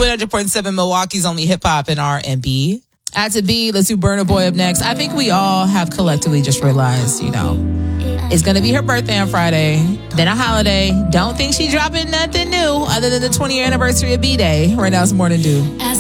100.7 Milwaukee's only hip hop and R&B. At to B, let's do Burna Boy up next. I think we all have collectively just realized, it's going to be her birthday on Friday, then a holiday. Don't think she's dropping nothing new other than the 20-year anniversary of B-Day. Right now it's Morning Dew.